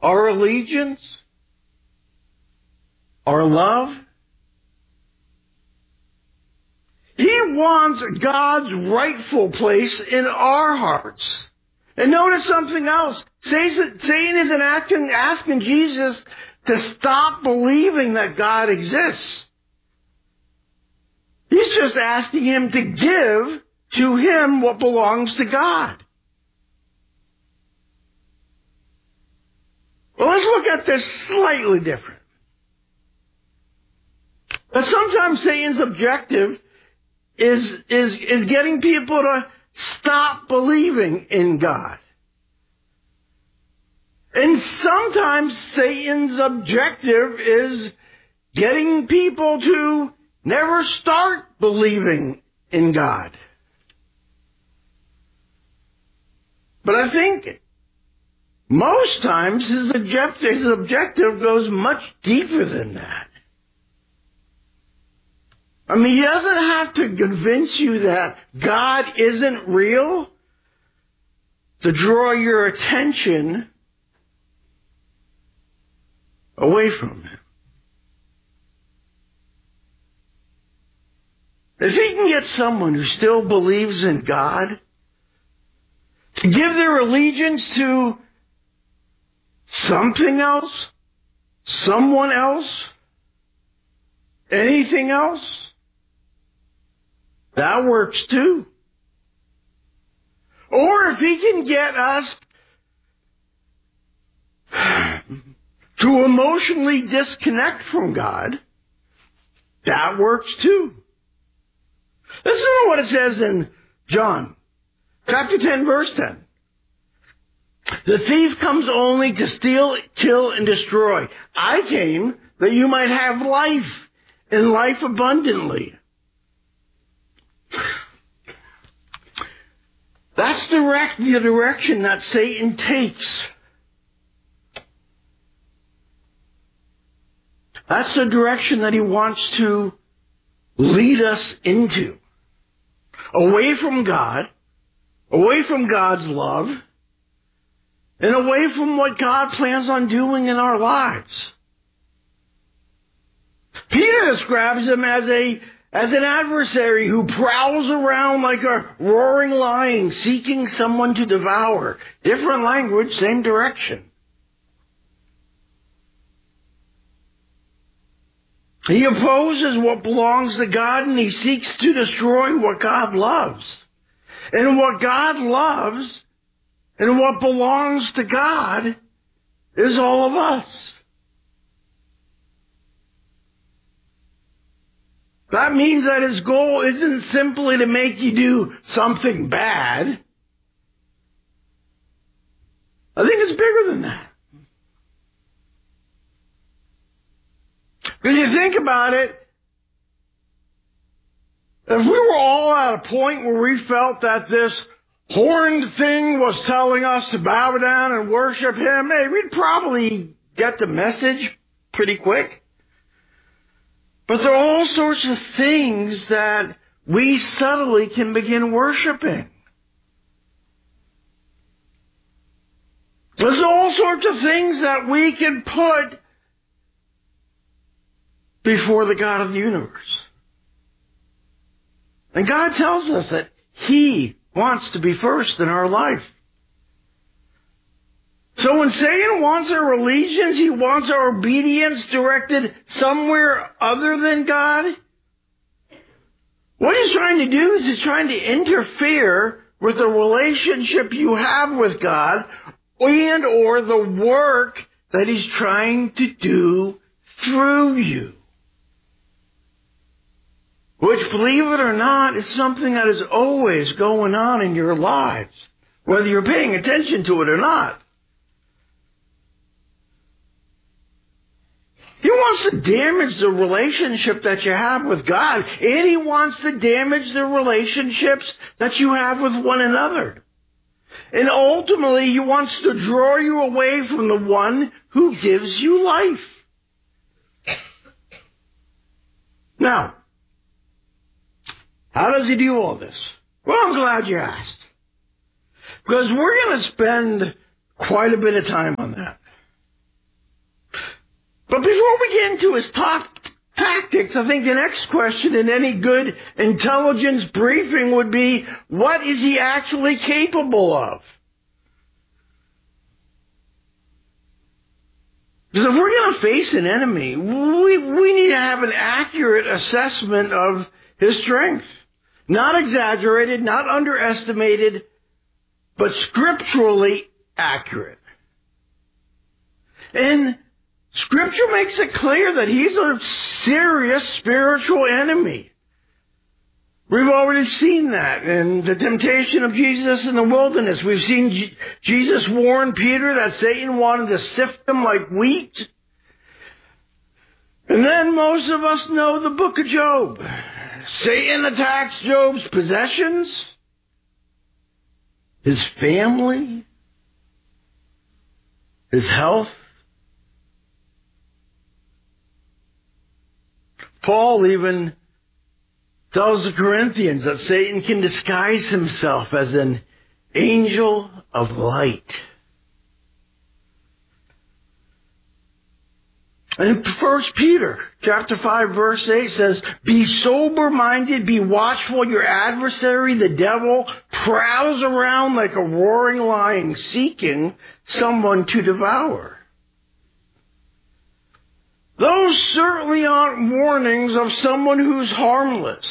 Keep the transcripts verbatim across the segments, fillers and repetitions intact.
our allegiance, our love. He wants God's rightful place in our hearts. And notice something else. Satan isn't asking, asking Jesus to stop believing that God exists. He's just asking him to give to him what belongs to God. Well, let's look at this slightly different. But sometimes Satan's objective is, is, is getting people to stop believing in God. And sometimes Satan's objective is getting people to never start believing in God. But I think most times his objective, his objective goes much deeper than that. I mean, he doesn't have to convince you that God isn't real to draw your attention away from him. If he can get someone who still believes in God to give their allegiance to something else, someone else, anything else, that works too. Or if he can get us to emotionally disconnect from God, that works too. Listen to what it says in John, chapter ten, verse ten. The thief comes only to steal, kill, and destroy. I came that you might have life, and life abundantly. That's direct, the direction that Satan takes. That's the direction that he wants to lead us into. Away from God, away from God's love, and away from what God plans on doing in our lives. Peter describes him as a as an adversary who prowls around like a roaring lion seeking someone to devour. Different language, same direction. He opposes what belongs to God, and he seeks to destroy what God loves. And what God loves and what belongs to God is all of us. That means that his goal isn't simply to make you do something bad. I think it's bigger than that. Because you think about it, if we were all at a point where we felt that this horned thing was telling us to bow down and worship him, hey, we'd probably get the message pretty quick. But there are all sorts of things that we subtly can begin worshiping. There's all sorts of things that we can put before the God of the universe. And God tells us that he wants to be first in our life. So when Satan wants our allegiance, he wants our obedience directed somewhere other than God, what he's trying to do is he's trying to interfere with the relationship you have with God and or the work that he's trying to do through you. Which, believe it or not, is something that is always going on in your lives, whether you're paying attention to it or not. He wants to damage the relationship that you have with God, and he wants to damage the relationships that you have with one another. And ultimately, he wants to draw you away from the one who gives you life. Now, how does he do all this? Well, I'm glad you asked. Because we're going to spend quite a bit of time on that. But before we get into his top tactics, I think the next question in any good intelligence briefing would be, what is he actually capable of? Because if we're going to face an enemy, we, we need to have an accurate assessment of his strength. Not exaggerated, not underestimated, but scripturally accurate. And Scripture makes it clear that he's a serious spiritual enemy. We've already seen that in the temptation of Jesus in the wilderness. We've seen G- Jesus warn Peter that Satan wanted to sift him like wheat. And then most of us know the book of Job. Satan attacks Job's possessions, his family, his health. Paul even tells the Corinthians that Satan can disguise himself as an angel of light. And First Peter chapter five verse eight says, be sober-minded, be watchful. Your adversary, the devil, prowls around like a roaring lion, seeking someone to devour. Those certainly aren't warnings of someone who's harmless.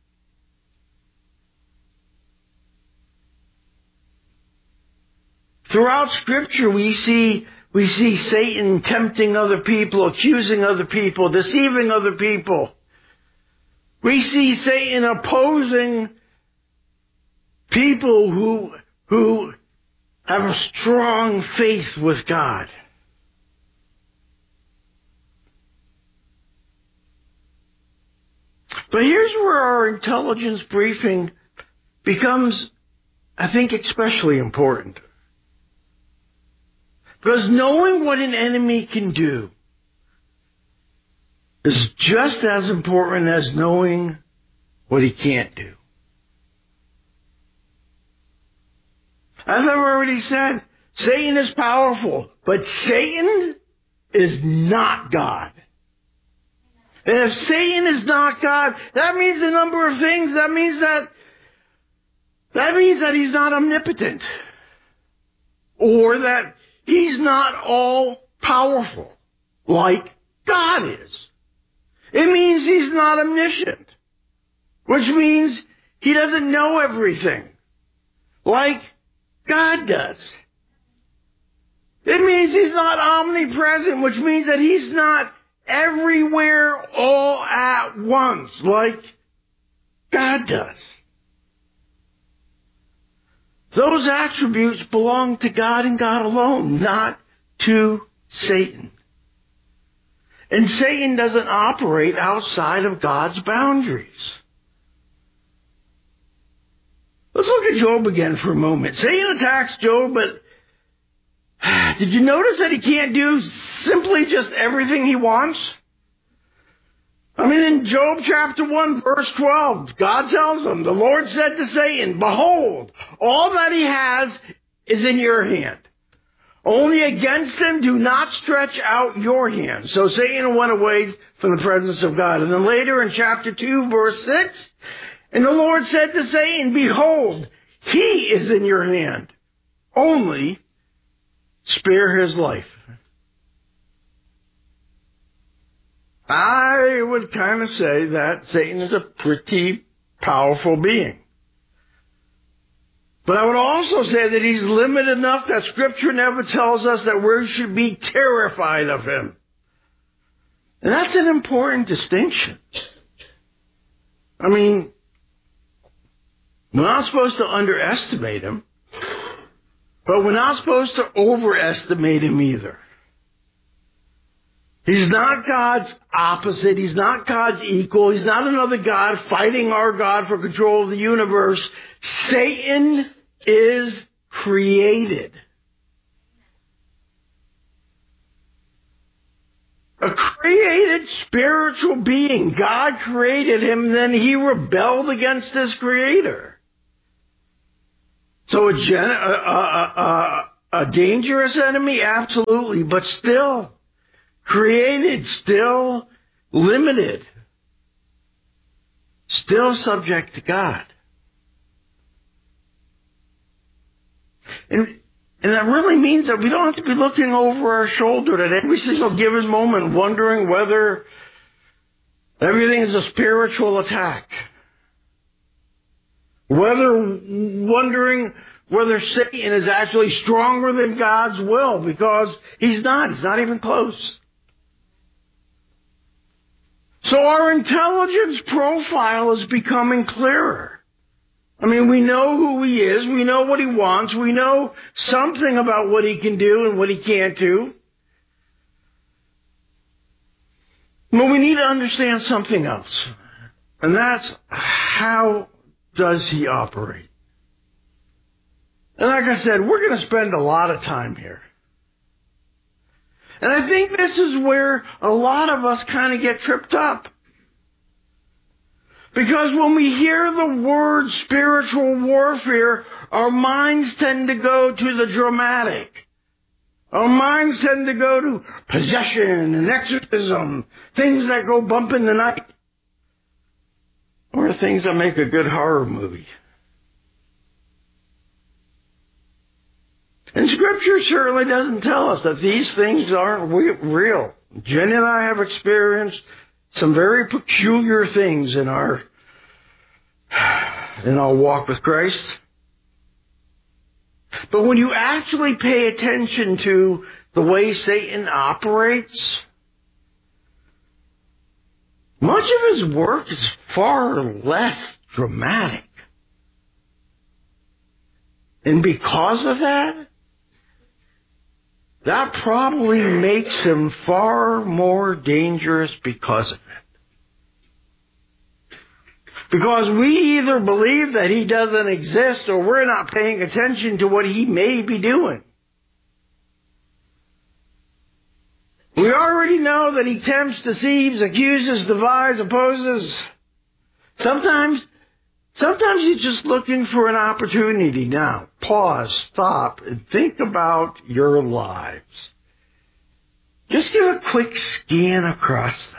Throughout Scripture, we see we see Satan tempting other people, accusing other people, deceiving other people. We see Satan opposing people who who have a strong faith with God. But here's where our intelligence briefing becomes, I think, especially important. Because knowing what an enemy can do is just as important as knowing what he can't do. As I've already said, Satan is powerful, but Satan is not God. And if Satan is not God, that means a number of things. That means that, that means that he's not omnipotent. Or that he's not all powerful like God is. It means he's not omniscient, which means he doesn't know everything like God does. It means he's not omnipresent, which means that he's not everywhere all at once like God does. Those attributes belong to God and God alone, not to Satan. And Satan doesn't operate outside of God's boundaries. Let's look at Job again for a moment. Satan attacks Job, but did you notice that he can't do simply just everything he wants? I mean, in Job chapter one, verse twelve, God tells him, the Lord said to Satan, behold, all that he has is in your hand. Only against him do not stretch out your hand. So Satan went away from the presence of God. And then later in chapter two, verse six, and the Lord said to Satan, behold, he is in your hand. Only spare his life. I would kind of say that Satan is a pretty powerful being. But I would also say that he's limited enough that Scripture never tells us that we should be terrified of him. And that's an important distinction. I mean, we're not supposed to underestimate him, but we're not supposed to overestimate him either. He's not God's opposite. He's not God's equal. He's not another God fighting our God for control of the universe. Satan is created. A created spiritual being. God created him, then he rebelled against his creator. So a, gen- a, a, a, a dangerous enemy? Absolutely. But still, created, still limited, still subject to God. And, and that really means that we don't have to be looking over our shoulder at every single given moment wondering whether everything is a spiritual attack. Whether wondering whether Satan is actually stronger than God's will, because he's not. He's not even close. So our intelligence profile is becoming clearer. I mean, we know who he is. We know what he wants. We know something about what he can do and what he can't do. But we need to understand something else. And that's, how does he operate? And like I said, we're going to spend a lot of time here. And I think this is where a lot of us kind of get tripped up. Because when we hear the word spiritual warfare, our minds tend to go to the dramatic. Our minds tend to go to possession and exorcism, things that go bump in the night, or things that make a good horror movie. And Scripture certainly doesn't tell us that these things aren't real. Jenny and I have experienced some very peculiar things in our in our walk with Christ. But when you actually pay attention to the way Satan operates, much of his work is far less dramatic. And because of that, that probably makes him far more dangerous because of it. Because we either believe that he doesn't exist or we're not paying attention to what he may be doing. We already know that he tempts, deceives, accuses, divides, opposes. Sometimes, sometimes he's just looking for an opportunity. Now, pause, stop, and think about your lives. Just give a quick scan across them.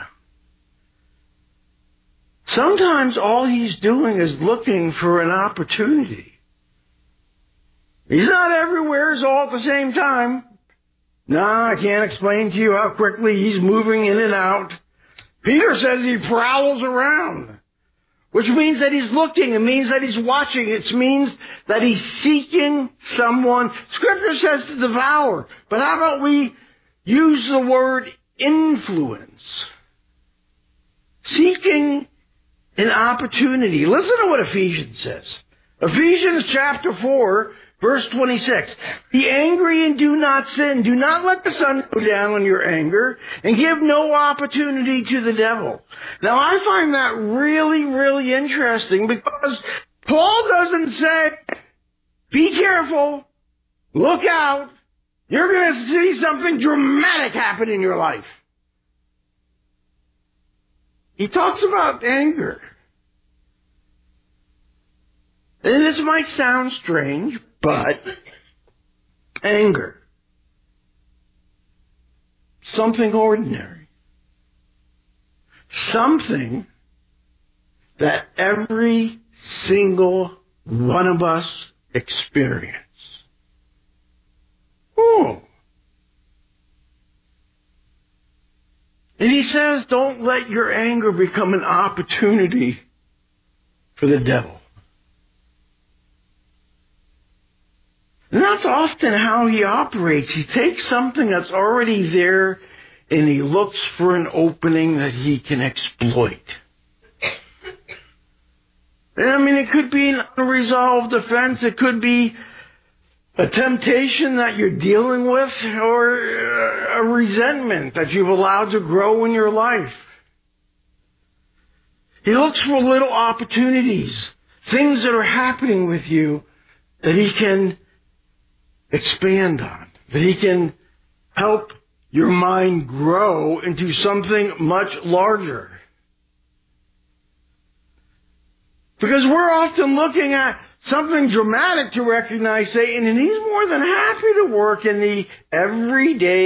Sometimes all he's doing is looking for an opportunity. He's not everywhere all at the same time. No, I can't explain to you how quickly he's moving in and out. Peter says he prowls around, which means that he's looking. It means that he's watching. It means that he's seeking someone. Scripture says to devour. But how about we use the word influence? Seeking an opportunity. Listen to what Ephesians says. Ephesians chapter four, verse twenty-six. Be angry and do not sin. Do not let the sun go down on your anger, and give no opportunity to the devil. Now I find that really, really interesting, because Paul doesn't say, be careful, look out, you're going to see something dramatic happen in your life. He talks about anger. And this might sound strange, but anger, something ordinary, something that every single one of us experience. Oh. And he says, don't let your anger become an opportunity for the devil. And that's often how he operates. He takes something that's already there and he looks for an opening that he can exploit. And I mean, it could be an unresolved offense. It could be a temptation that you're dealing with, or a resentment that you've allowed to grow in your life. He looks for little opportunities, things that are happening with you that he can expand on, that he can help your mind grow into something much larger. Because we're often looking at something dramatic to recognize Satan, and he's more than happy to work in the everyday